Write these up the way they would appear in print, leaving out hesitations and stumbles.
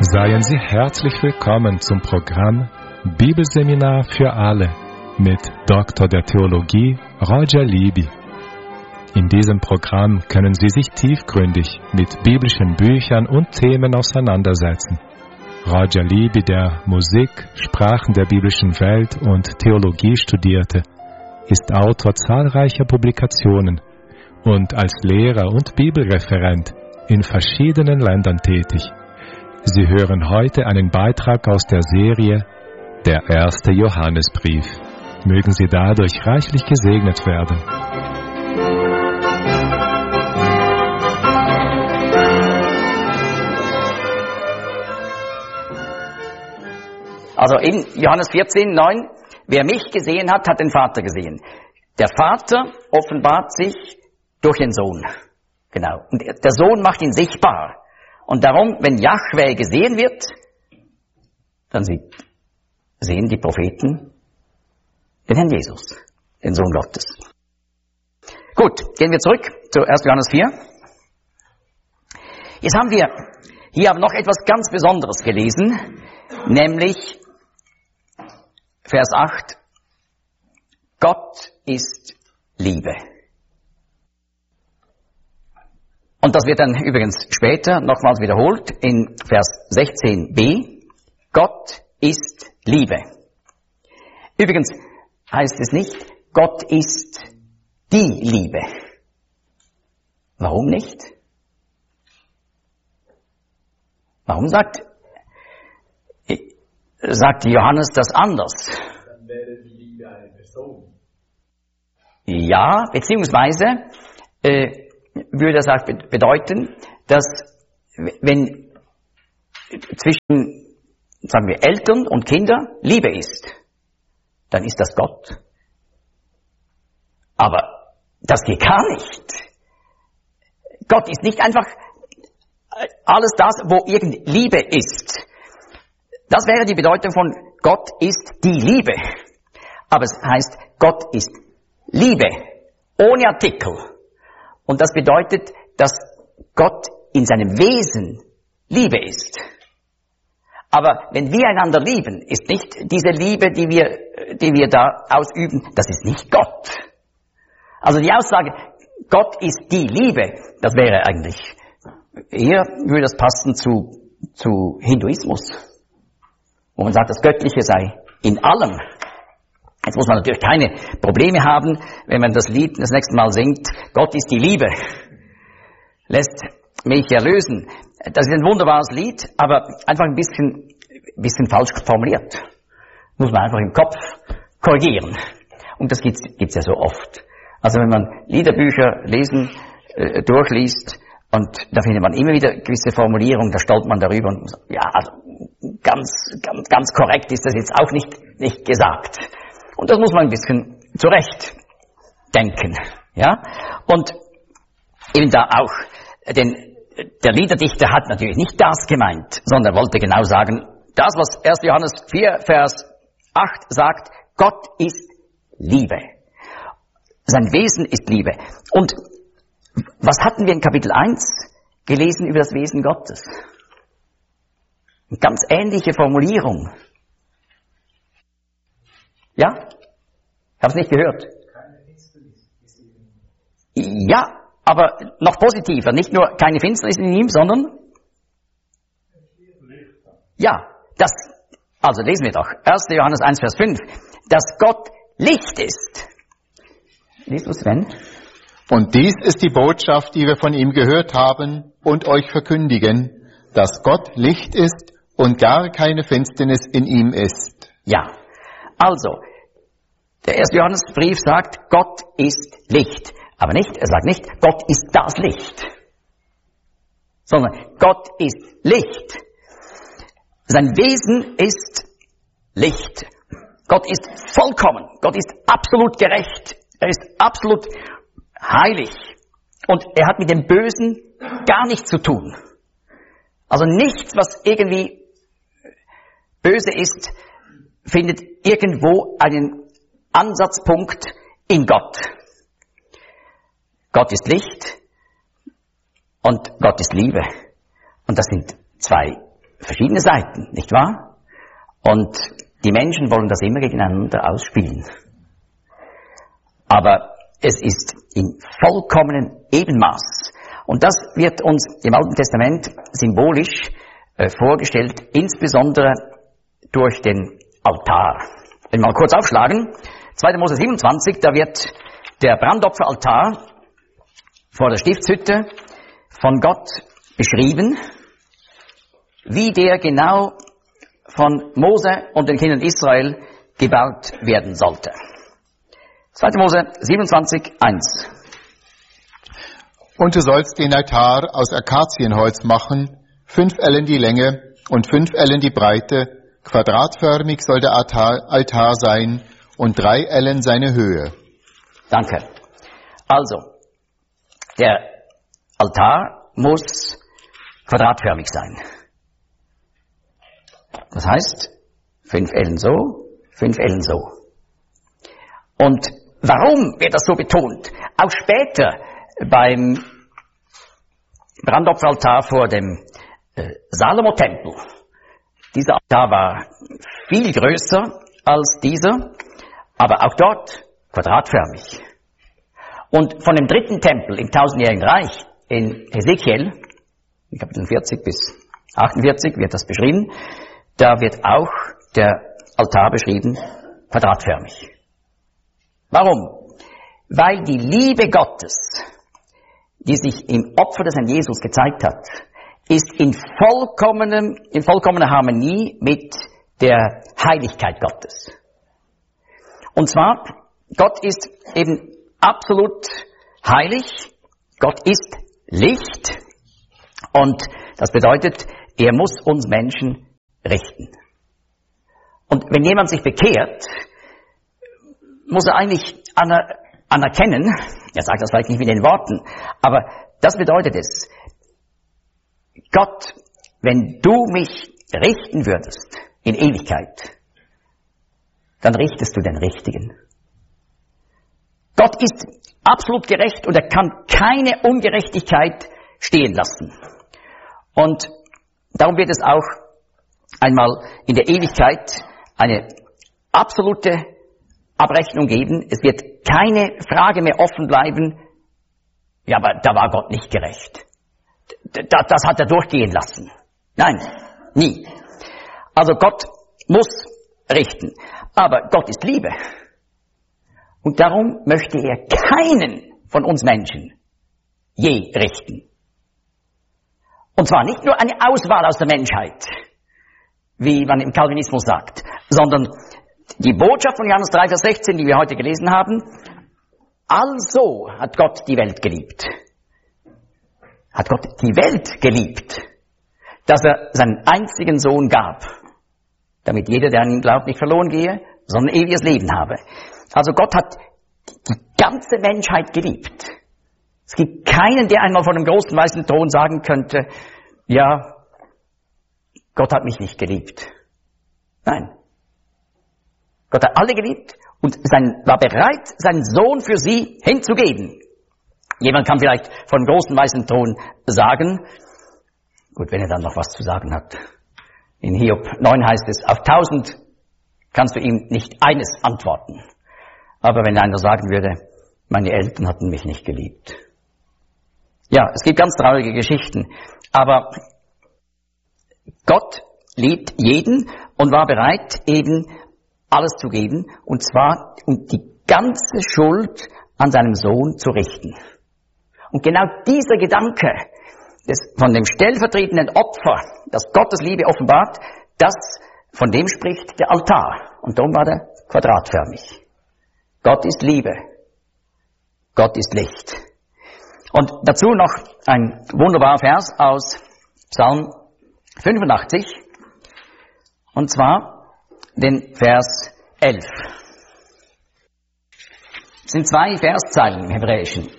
Seien Sie herzlich willkommen zum Programm Bibelseminar für alle mit Doktor der Theologie Roger Libby. In diesem Programm können Sie sich tiefgründig mit biblischen Büchern und Themen auseinandersetzen. Roger Libby, der Musik, Sprachen der biblischen Welt und Theologie studierte, ist Autor zahlreicher Publikationen und als Lehrer und Bibelreferent in verschiedenen Ländern tätig. Sie hören heute einen Beitrag aus der Serie Der erste Johannesbrief. Mögen Sie dadurch reichlich gesegnet werden. Also in Johannes 14,9, wer mich gesehen hat, hat den Vater gesehen. Der Vater offenbart sich durch den Sohn. Genau. Und der Sohn macht ihn sichtbar. Und darum, wenn Jahwe gesehen wird, dann sehen die Propheten den Herrn Jesus, den Sohn Gottes. Gut, gehen wir zurück zu 1. Johannes 4. Jetzt haben wir hier aber noch etwas ganz Besonderes gelesen, nämlich Vers 8. Gott ist Liebe. Und das wird dann übrigens später nochmals wiederholt in Vers 16b. Gott ist Liebe. Übrigens heißt es nicht, Gott ist die Liebe. Warum nicht? Warum sagt Johannes das anders? Dann wäre die Liebe eine Person. Ja, beziehungsweise würde das auch bedeuten, dass wenn zwischen, sagen wir, Eltern und Kinder Liebe ist, dann ist das Gott. Aber das geht gar nicht. Gott ist nicht einfach alles das, wo irgend Liebe ist. Das wäre die Bedeutung von Gott ist die Liebe. Aber es heißt, Gott ist Liebe, ohne Artikel. Und das bedeutet, dass Gott in seinem Wesen Liebe ist. Aber wenn wir einander lieben, ist nicht diese Liebe, die wir da ausüben, das ist nicht Gott. Also die Aussage, Gott ist die Liebe, das wäre eigentlich, eher würde das passen zu Hinduismus, wo man sagt, das Göttliche sei in allem. Jetzt muss man natürlich keine Probleme haben, wenn man das Lied das nächste Mal singt, Gott ist die Liebe, lässt mich erlösen. Das ist ein wunderbares Lied, aber einfach ein bisschen falsch formuliert. Muss man einfach im Kopf korrigieren. Und das gibt's ja so oft. Also wenn man Liederbücher durchliest, und da findet man immer wieder gewisse Formulierungen, da stolpert man darüber und sagt, ja, also ganz korrekt ist das jetzt auch nicht gesagt. Und das muss man ein bisschen zurecht denken, ja. Und eben da auch, denn der Liederdichter hat natürlich nicht das gemeint, sondern er wollte genau sagen, das, was 1. Johannes 4, Vers 8 sagt, Gott ist Liebe. Sein Wesen ist Liebe. Und was hatten wir in Kapitel 1 gelesen über das Wesen Gottes? Eine ganz ähnliche Formulierung. Ja? Ich habe es nicht gehört. Ja, aber noch positiver. Nicht nur keine Finsternis in ihm, sondern ja, also lesen wir doch. 1. Johannes 1, Vers 5. Dass Gott Licht ist. Liest du, Sven? Und dies ist die Botschaft, die wir von ihm gehört haben und euch verkündigen, dass Gott Licht ist und gar keine Finsternis in ihm ist. Ja, also, der 1. Johannesbrief sagt, Gott ist Licht. Aber er sagt nicht, Gott ist das Licht. Sondern Gott ist Licht. Sein Wesen ist Licht. Gott ist vollkommen. Gott ist absolut gerecht. Er ist absolut heilig. Und er hat mit dem Bösen gar nichts zu tun. Also nichts, was irgendwie böse ist, findet irgendwo einen Ansatzpunkt in Gott. Gott ist Licht und Gott ist Liebe. Und das sind zwei verschiedene Seiten, nicht wahr? Und die Menschen wollen das immer gegeneinander ausspielen. Aber es ist in vollkommenen Ebenmaß. Und das wird uns im Alten Testament symbolisch vorgestellt, insbesondere durch den Altar. Wenn wir mal kurz aufschlagen, 2. Mose 27, da wird der Brandopferaltar vor der Stiftshütte von Gott beschrieben, wie der genau von Mose und den Kindern Israel gebaut werden sollte. 2. Mose 27, 1. Und du sollst den Altar aus Akazienholz machen, 5 Ellen die Länge und 5 Ellen die Breite, quadratförmig soll der Altar sein und 3 Ellen seine Höhe. Danke. Also, der Altar muss quadratförmig sein. Das heißt, 5 Ellen so, 5 Ellen so. Und warum wird das so betont? Auch später beim Brandopferaltar vor dem Salomo-Tempel. Dieser Altar war viel größer als dieser, aber auch dort quadratförmig. Und von dem 3. Tempel im 1000-jährigen Reich in Hesekiel, in Kapitel 40 bis 48 wird das beschrieben, da wird auch der Altar beschrieben, quadratförmig. Warum? Weil die Liebe Gottes, die sich im Opfer des Herrn Jesus gezeigt hat, ist in vollkommener Harmonie mit der Heiligkeit Gottes. Und zwar, Gott ist eben absolut heilig, Gott ist Licht und das bedeutet, er muss uns Menschen richten. Und wenn jemand sich bekehrt, muss er eigentlich anerkennen, er sagt das vielleicht nicht mit den Worten, aber das bedeutet es, Gott, wenn du mich richten würdest in Ewigkeit, dann richtest du den Richtigen. Gott ist absolut gerecht und er kann keine Ungerechtigkeit stehen lassen. Und darum wird es auch einmal in der Ewigkeit eine absolute Abrechnung geben. Es wird keine Frage mehr offen bleiben, ja, aber da war Gott nicht gerecht. Das hat er durchgehen lassen. Nein, nie. Also Gott muss richten. Aber Gott ist Liebe. Und darum möchte er keinen von uns Menschen je richten. Und zwar nicht nur eine Auswahl aus der Menschheit, wie man im Calvinismus sagt, sondern die Botschaft von Johannes 3, Vers 16, die wir heute gelesen haben, also hat Gott die Welt geliebt. Hat Gott die Welt geliebt, dass er seinen einzigen Sohn gab, damit jeder, der an ihn glaubt, nicht verloren gehe, sondern ewiges Leben habe. Also Gott hat die ganze Menschheit geliebt. Es gibt keinen, der einmal vor dem großen weißen Thron sagen könnte, ja, Gott hat mich nicht geliebt. Nein. Gott hat alle geliebt und war bereit, seinen Sohn für sie hinzugeben. Jemand kann vielleicht von dem großen weißen Thron sagen, gut, wenn er dann noch was zu sagen hat. In Hiob 9 heißt es, auf 1000 kannst du ihm nicht eines antworten. Aber wenn einer sagen würde, meine Eltern hatten mich nicht geliebt. Ja, es gibt ganz traurige Geschichten. Aber Gott liebt jeden und war bereit, eben alles zu geben. Und zwar, um die ganze Schuld an seinem Sohn zu richten. Und genau dieser Gedanke von dem stellvertretenden Opfer, das Gottes Liebe offenbart, von dem spricht der Altar. Und darum war der quadratförmig. Gott ist Liebe. Gott ist Licht. Und dazu noch ein wunderbarer Vers aus Psalm 85. Und zwar den Vers 11. Es sind 2 Verszeilen im Hebräischen.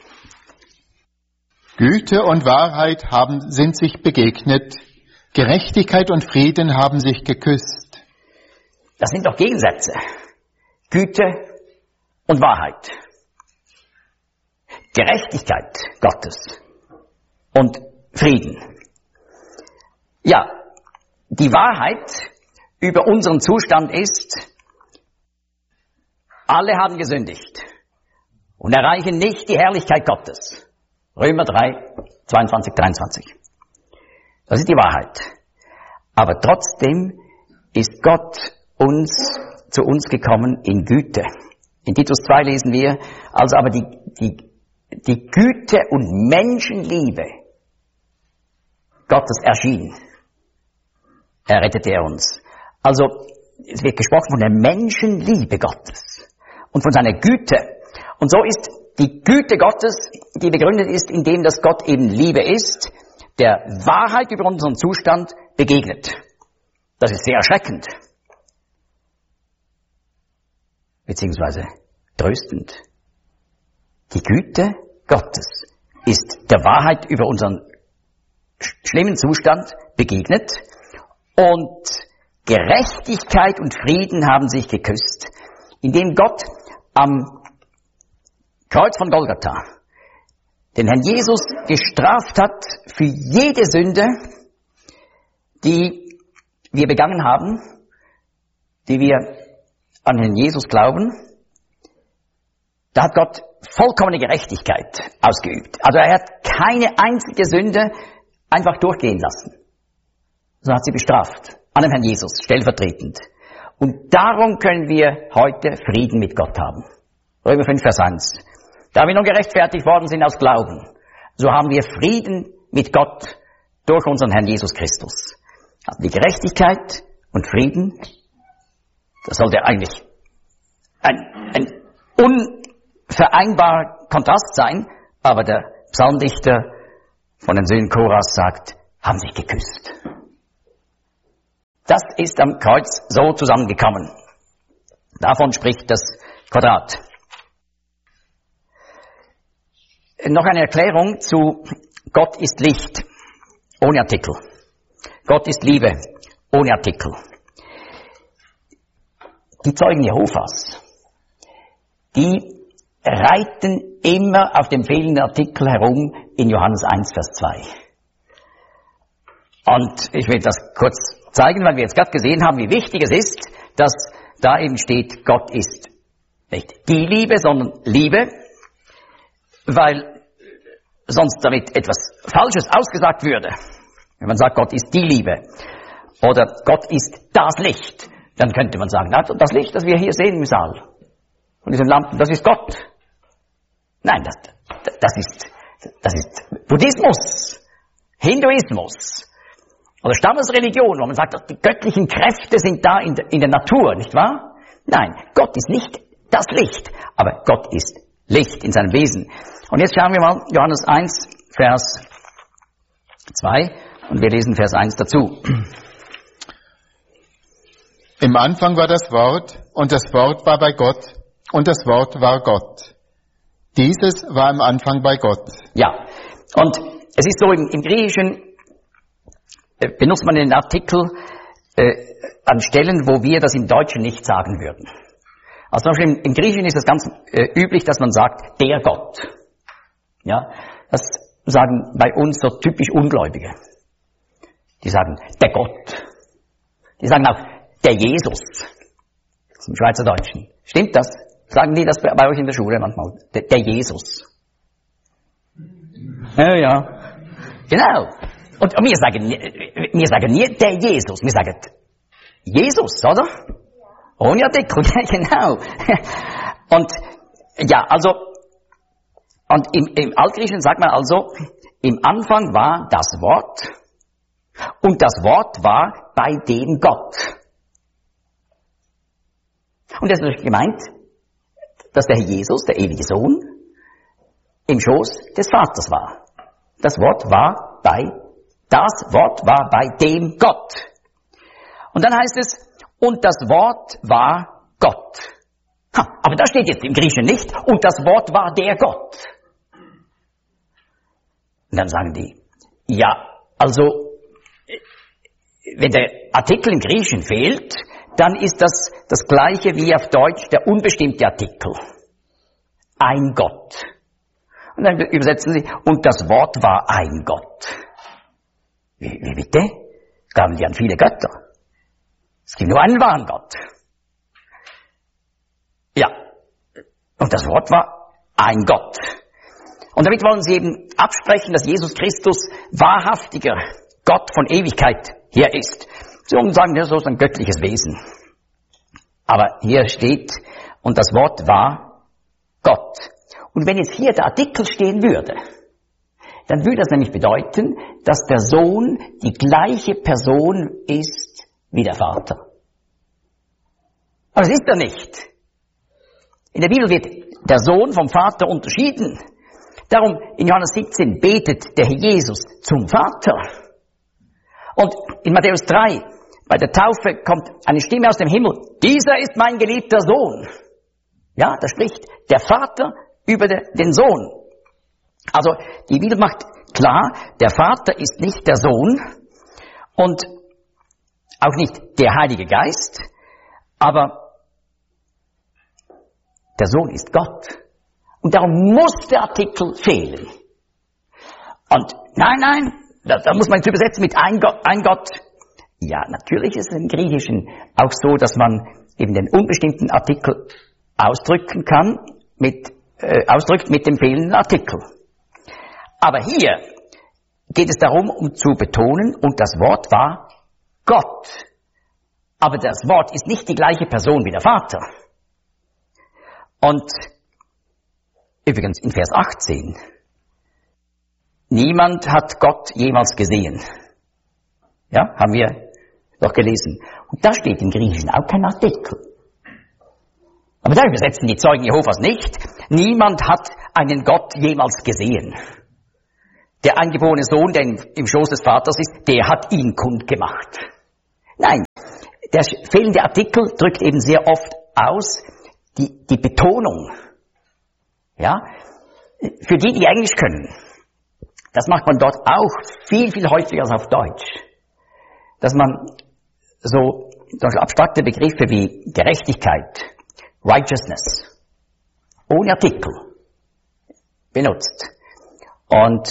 Güte und Wahrheit sind sich begegnet, Gerechtigkeit und Frieden haben sich geküsst. Das sind doch Gegensätze. Güte und Wahrheit. Gerechtigkeit Gottes und Frieden. Ja, die Wahrheit über unseren Zustand ist, alle haben gesündigt und erreichen nicht die Herrlichkeit Gottes. Römer 3, 22, 23. Das ist die Wahrheit. Aber trotzdem ist Gott zu uns gekommen in Güte. In Titus 2 lesen wir, als aber die Güte und Menschenliebe Gottes erschien, errettete er uns. Also es wird gesprochen von der Menschenliebe Gottes und von seiner Güte. Und so ist die Güte Gottes, die begründet ist, indem dass Gott eben Liebe ist, der Wahrheit über unseren Zustand begegnet. Das ist sehr erschreckend, beziehungsweise tröstend. Die Güte Gottes ist der Wahrheit über unseren schlimmen Zustand begegnet und Gerechtigkeit und Frieden haben sich geküsst, indem Gott am Kreuz von Golgatha den Herrn Jesus gestraft hat für jede Sünde, die wir begangen haben, die wir an Herrn Jesus glauben. Da hat Gott vollkommene Gerechtigkeit ausgeübt. Also er hat keine einzige Sünde einfach durchgehen lassen, sondern hat sie bestraft an dem Herrn Jesus, stellvertretend. Und darum können wir heute Frieden mit Gott haben. Römer 5, Vers 1. Da wir nun gerechtfertigt worden sind aus Glauben, so haben wir Frieden mit Gott durch unseren Herrn Jesus Christus. Also die Gerechtigkeit und Frieden, das sollte eigentlich ein unvereinbarer Kontrast sein, aber der Psalmdichter von den Söhnen Koras sagt, haben sich geküsst. Das ist am Kreuz so zusammengekommen. Davon spricht das Quadrat. Noch eine Erklärung zu Gott ist Licht, ohne Artikel. Gott ist Liebe, ohne Artikel. Die Zeugen Jehovas, die reiten immer auf dem fehlenden Artikel herum in Johannes 1, Vers 2. Und ich will das kurz zeigen, weil wir jetzt gerade gesehen haben, wie wichtig es ist, dass da eben steht, Gott ist nicht die Liebe, sondern Liebe, weil sonst damit etwas Falsches ausgesagt würde. Wenn man sagt, Gott ist die Liebe oder Gott ist das Licht, dann könnte man sagen, das Licht, das wir hier sehen im Saal, von diesen Lampen, das ist Gott. Nein, das ist Buddhismus, Hinduismus oder Stammesreligion, wo man sagt, die göttlichen Kräfte sind da in der Natur, nicht wahr? Nein, Gott ist nicht das Licht, aber Gott ist Licht in seinem Wesen. Und jetzt schauen wir mal Johannes 1, Vers 2 und wir lesen Vers 1 dazu. Im Anfang war das Wort und das Wort war bei Gott und das Wort war Gott. Dieses war im Anfang bei Gott. Ja, und es ist so, im Griechischen benutzt man den Artikel an Stellen, wo wir das im Deutschen nicht sagen würden. Also zum Beispiel im Griechischen ist es ganz üblich, dass man sagt, der Gott. Ja, das sagen bei uns so typisch Ungläubige. Die sagen, der Gott. Die sagen auch, der Jesus. Im Schweizerdeutschen. Stimmt das? Sagen die das bei euch in der Schule manchmal? Der Jesus. Ja. Genau. Und wir sagen nie der Jesus. Wir sagen Jesus, oder? Ohne Artikel, genau. Und ja, also, und im Altgriechischen sagt man also, im Anfang war das Wort und das Wort war bei dem Gott. Und das ist gemeint, dass der Herr Jesus, der ewige Sohn, im Schoß des Vaters war. Das Wort war bei dem Gott. Und dann heißt es, und das Wort war Gott. Aber da steht jetzt im Griechischen nicht, und das Wort war der Gott. Und dann sagen die, ja, also, wenn der Artikel im Griechischen fehlt, dann ist das Gleiche wie auf Deutsch der unbestimmte Artikel. Ein Gott. Und dann übersetzen sie, und das Wort war ein Gott. Wie bitte? Glauben die an viele Götter? Es gibt nur einen wahren Gott. Ja, und das Wort war ein Gott. Und damit wollen sie eben absprechen, dass Jesus Christus wahrhaftiger Gott von Ewigkeit her ist. Sie wollen sagen, das ist ein göttliches Wesen. Aber hier steht, und das Wort war Gott. Und wenn jetzt hier der Artikel stehen würde, dann würde das nämlich bedeuten, dass der Sohn die gleiche Person ist wie der Vater. Aber das ist er nicht. In der Bibel wird der Sohn vom Vater unterschieden. Darum in Johannes 17 betet der Herr Jesus zum Vater. Und in Matthäus 3, bei der Taufe kommt eine Stimme aus dem Himmel. Dieser ist mein geliebter Sohn. Ja, da spricht der Vater über den Sohn. Also die Bibel macht klar, der Vater ist nicht der Sohn und auch nicht der Heilige Geist, aber der Sohn ist Gott. Und darum muss der Artikel fehlen. Und nein, da muss man es übersetzen mit ein Gott. Ja, natürlich ist es im Griechischen auch so, dass man eben den unbestimmten Artikel ausdrückt mit dem fehlenden Artikel. Aber hier geht es darum, um zu betonen, und das Wort war Gott. Aber das Wort ist nicht die gleiche Person wie der Vater. Und übrigens in Vers 18, niemand hat Gott jemals gesehen. Ja, haben wir doch gelesen. Und da steht im Griechischen auch kein Artikel. Aber da übersetzen die Zeugen Jehovas nicht. Niemand hat einen Gott jemals gesehen. Der eingeborene Sohn, der im Schoß des Vaters ist, der hat ihn kundgemacht. Nein, der fehlende Artikel drückt eben sehr oft aus die Betonung. Ja, für die Englisch können. Das macht man dort auch viel, viel häufiger als auf Deutsch. Dass man so abstrakte Begriffe wie Gerechtigkeit, Righteousness, ohne Artikel benutzt. Und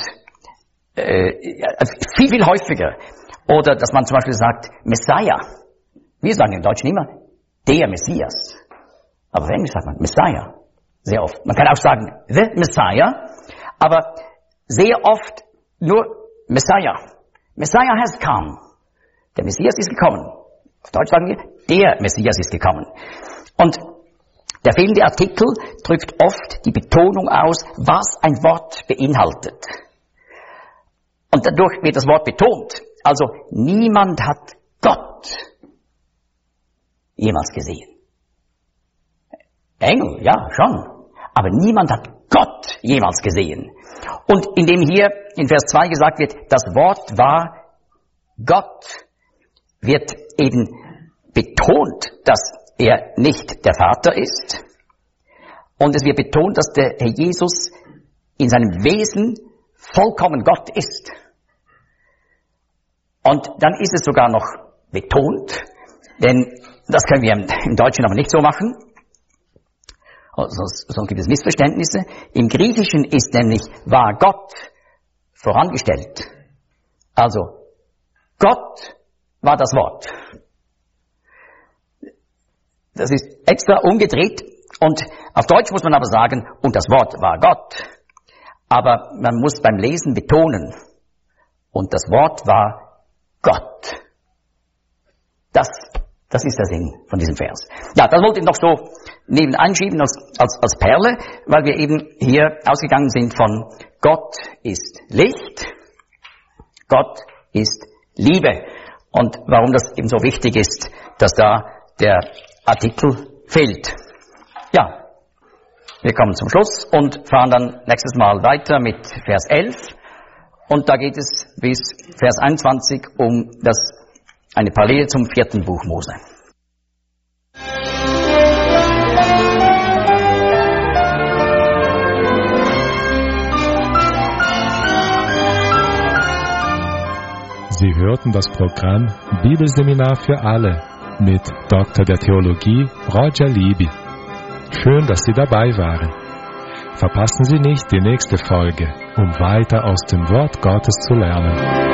viel, viel häufiger. Oder dass man zum Beispiel sagt, Messiah. Wir sagen im Deutschen immer, der Messias. Aber auf Englisch sagt man Messiah. Sehr oft. Man kann auch sagen, the Messiah. Aber sehr oft nur Messiah. Messiah has come. Der Messias ist gekommen. Auf Deutsch sagen wir, der Messias ist gekommen. Und der fehlende Artikel drückt oft die Betonung aus, was ein Wort beinhaltet. Und dadurch wird das Wort betont. Also niemand hat Gott jemals gesehen. Engel, ja, schon. Aber niemand hat Gott jemals gesehen. Und indem hier in Vers 2 gesagt wird, das Wort war Gott, wird eben betont, dass er nicht der Vater ist. Und es wird betont, dass der Herr Jesus in seinem Wesen vollkommen Gott ist. Und dann ist es sogar noch betont, denn das können wir im Deutschen aber nicht so machen, sonst gibt es Missverständnisse. Im Griechischen ist nämlich war Gott vorangestellt. Also Gott war das Wort. Das ist extra umgedreht und auf Deutsch muss man aber sagen, und das Wort war Gott. Aber man muss beim Lesen betonen, und das Wort war Gott. Das ist der Sinn von diesem Vers. Ja, das wollte ich noch so neben einschieben als Perle, weil wir eben hier ausgegangen sind von Gott ist Licht, Gott ist Liebe. Und warum das eben so wichtig ist, dass da der Artikel fehlt. Ja, wir kommen zum Schluss und fahren dann nächstes Mal weiter mit Vers 11. Und da geht es bis Vers 21 um eine Parallele zum 4. Buch Mose. Sie hörten das Programm Bibelseminar für alle mit Dr. der Theologie Roger Libby. Schön, dass Sie dabei waren. Verpassen Sie nicht die nächste Folge, um weiter aus dem Wort Gottes zu lernen.